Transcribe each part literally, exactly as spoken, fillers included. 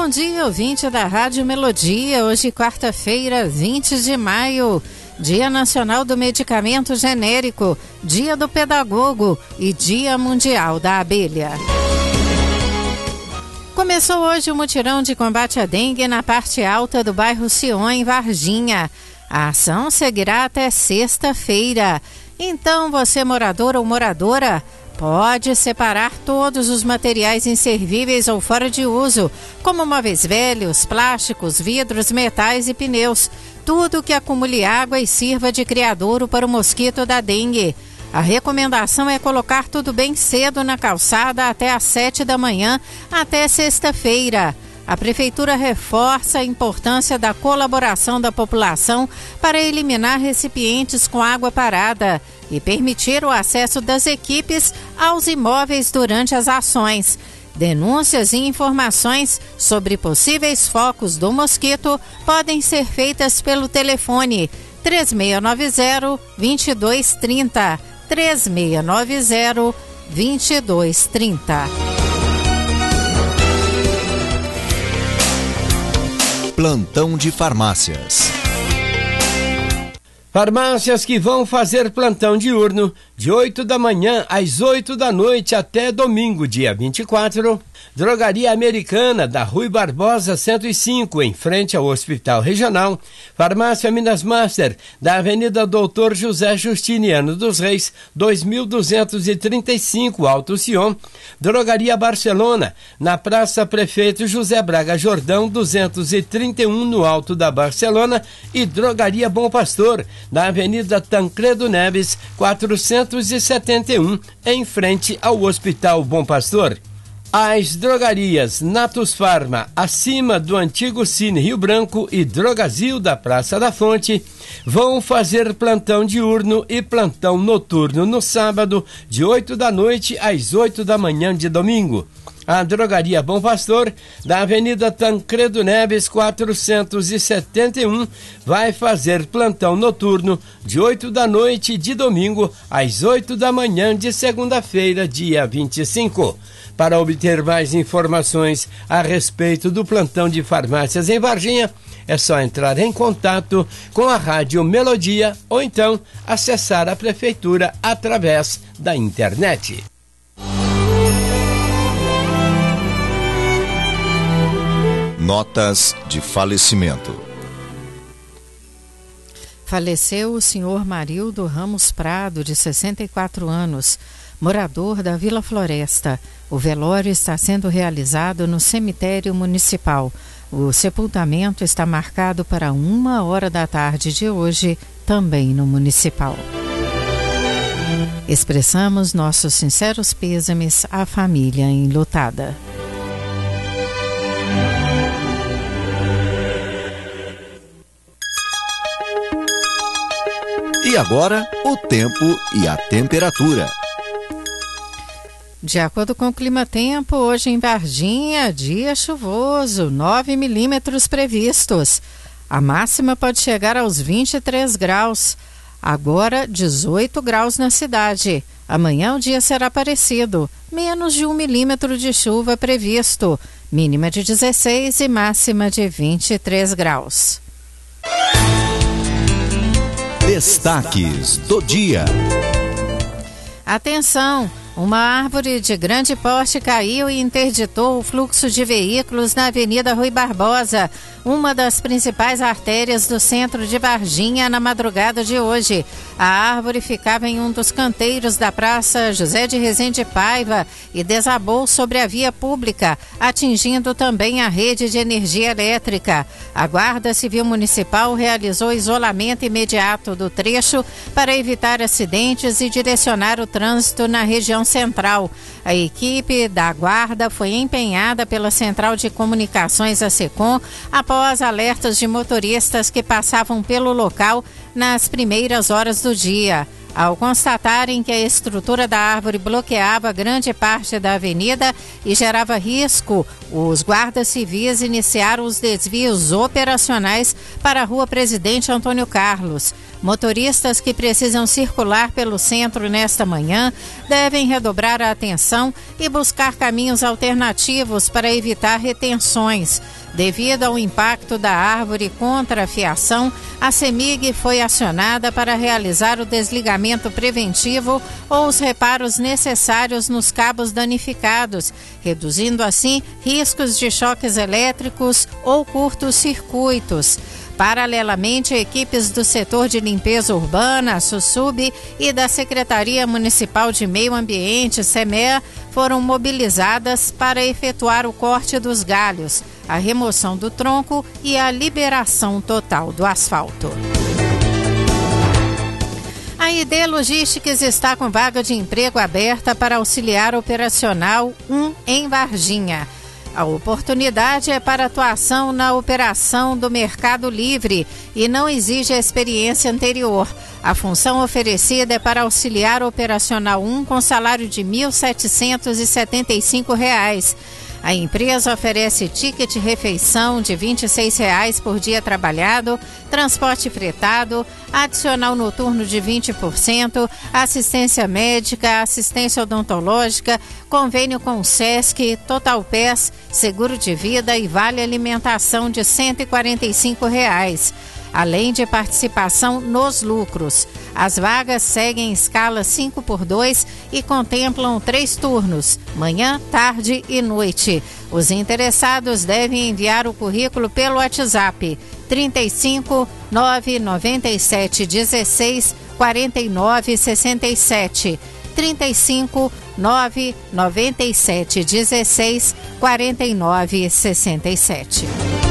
Bom dia, ouvinte da Rádio Melodia. Hoje, quarta-feira, vinte de maio, Dia Nacional do Medicamento Genérico, Dia do Pedagogo e Dia Mundial da Abelha. Começou hoje o mutirão de combate à dengue na parte alta do bairro Sion, em Varginha. A ação seguirá até sexta-feira. Então, você, morador ou moradora, pode separar todos os materiais inservíveis ou fora de uso, como móveis velhos, plásticos, vidros, metais e pneus. Tudo que acumule água e sirva de criadouro para o mosquito da dengue. A recomendação é colocar tudo bem cedo na calçada até às sete da manhã, até sexta-feira. A Prefeitura reforça a importância da colaboração da população para eliminar recipientes com água parada e permitir o acesso das equipes aos imóveis durante as ações. Denúncias e informações sobre possíveis focos do mosquito podem ser feitas pelo telefone três seis nove zero, dois dois três zero, três seis nove zero, dois dois três zero. Plantão de farmácias. Farmácias que vão fazer plantão diurno de oito da manhã às oito da noite até domingo, dia vinte e quatro. Drogaria Americana, da Rui Barbosa cento e cinco, em frente ao Hospital Regional. Farmácia Minas Master, da Avenida Doutor José Justiniano dos Reis, dois mil duzentos e trinta e cinco, Alto Sion. Drogaria Barcelona, na Praça Prefeito José Braga Jordão, duzentos e trinta e um, no Alto da Barcelona. E Drogaria Bom Pastor, na Avenida Tancredo Neves, quatrocentos e setenta e um, em frente ao Hospital Bom Pastor. As drogarias Natus Farma, acima do antigo Cine Rio Branco, e Drogazil da Praça da Fonte, vão fazer plantão diurno e plantão noturno no sábado, de oito da noite às oito da manhã de domingo. A Drogaria Bom Pastor, da Avenida Tancredo Neves, quatrocentos e setenta e um, vai fazer plantão noturno de oito da noite de domingo às oito da manhã de segunda-feira, dia vinte e cinco. Para obter mais informações a respeito do plantão de farmácias em Varginha, é só entrar em contato com a Rádio Melodia ou então acessar a Prefeitura através da internet. Notas de falecimento. Faleceu o senhor Marildo Ramos Prado, de sessenta e quatro anos, morador da Vila Floresta. O velório está sendo realizado no cemitério municipal. O sepultamento está marcado para uma hora da tarde de hoje, também no municipal. Expressamos nossos sinceros pêsames à família enlutada. E agora, o tempo e a temperatura. De acordo com o Climatempo, hoje em Varginha, dia chuvoso, nove milímetros previstos. A máxima pode chegar aos vinte e três graus. Agora, dezoito graus na cidade. Amanhã o dia será parecido, menos de um milímetro de chuva previsto. Mínima de dezesseis e máxima de vinte e três graus. Destaques do dia. Atenção! Uma árvore de grande porte caiu e interditou o fluxo de veículos na Avenida Rui Barbosa, uma das principais artérias do centro de Varginha, na madrugada de hoje. A árvore ficava em um dos canteiros da Praça José de Rezende Paiva e desabou sobre a via pública, atingindo também a rede de energia elétrica. A Guarda Civil Municipal realizou isolamento imediato do trecho para evitar acidentes e direcionar o trânsito na região central. A equipe da Guarda foi empenhada pela Central de Comunicações, a SECOM, após alertas de motoristas que passavam pelo local nas primeiras horas do dia. Ao constatarem que a estrutura da árvore bloqueava grande parte da avenida e gerava risco, os guardas civis iniciaram os desvios operacionais para a Rua Presidente Antônio Carlos. Motoristas que precisam circular pelo centro nesta manhã devem redobrar a atenção e buscar caminhos alternativos para evitar retenções. Devido ao impacto da árvore contra a fiação, a CEMIG foi acionada para realizar o desligamento preventivo ou os reparos necessários nos cabos danificados, reduzindo assim riscos de choques elétricos ou curtos-circuitos. Paralelamente, equipes do setor de limpeza urbana, SUSUB, e da Secretaria Municipal de Meio Ambiente, SEMEA, foram mobilizadas para efetuar o corte dos galhos, a remoção do tronco e a liberação total do asfalto. A I D Logísticas está com vaga de emprego aberta para auxiliar operacional um em Varginha. A oportunidade é para atuação na operação do Mercado Livre e não exige a experiência anterior. A função oferecida é para auxiliar operacional um com salário de mil setecentos e setenta e cinco reais. A empresa oferece ticket refeição de vinte e seis reais por dia trabalhado, transporte fretado, adicional noturno de vinte por cento, assistência médica, assistência odontológica, convênio com o SESC, Total Pass, seguro de vida e vale alimentação de cento e quarenta e cinco reais. Além de participação nos lucros. As vagas seguem em escala cinco por dois e contemplam três turnos, manhã, tarde e noite. Os interessados devem enviar o currículo pelo WhatsApp trinta e cinco, nove noventa e sete, dezesseis, quarenta e nove, sessenta e sete. trinta e cinco, nove noventa e sete, dezesseis, quarenta e nove, sessenta e sete.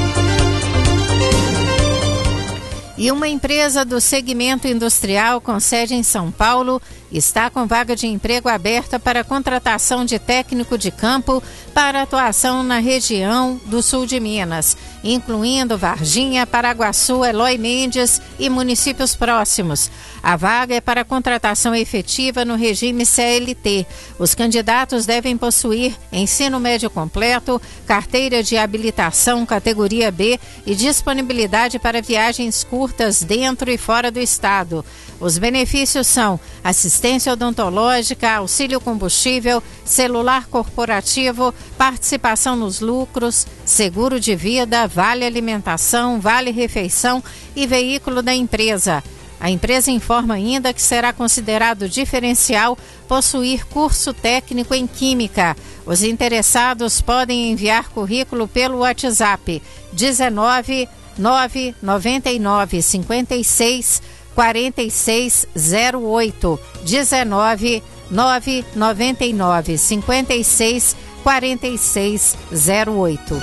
E uma empresa do segmento industrial com sede em São Paulo está com vaga de emprego aberta para contratação de técnico de campo para atuação na região do sul de Minas, incluindo Varginha, Paraguaçu, Eloy Mendes e municípios próximos. A vaga é para contratação efetiva no regime C L T. Os candidatos devem possuir ensino médio completo, carteira de habilitação categoria B e disponibilidade para viagens curtas dentro e fora do estado. Os benefícios são assistência odontológica, auxílio combustível, celular corporativo, participação nos lucros, seguro de vida, vale alimentação, vale refeição e veículo da empresa. A empresa informa ainda que será considerado diferencial possuir curso técnico em Química. Os interessados podem enviar currículo pelo WhatsApp dezenove, nove noventa e nove, cinquenta e seis, quarenta e seis zero oito, dezenove, nove noventa e nove, cinquenta e seis, quarenta e seis zero oito.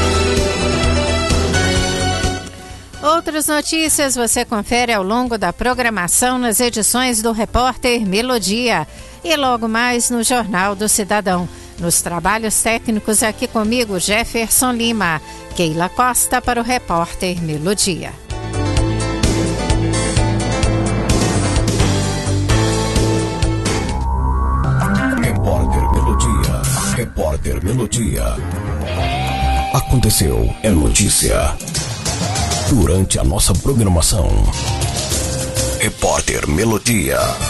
Outras notícias você confere ao longo da programação nas edições do Repórter Melodia e logo mais no Jornal do Cidadão. Nos trabalhos técnicos aqui comigo, Jefferson Lima. Keila Costa para o Repórter Melodia. Repórter Melodia. Repórter Melodia. Aconteceu, é notícia. Durante a nossa programação. Repórter Melodia.